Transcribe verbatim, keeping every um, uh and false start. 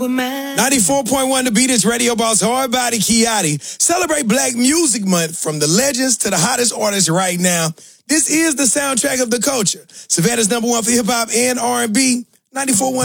with mine. ninety-four point one The Beat is Radio Boss Hard Body Kiati. Celebrate Black Music Month from the legends to the hottest artists right now. This is the soundtrack of the culture. Savannah's number one for hip-hop and R and B. ninety-four point one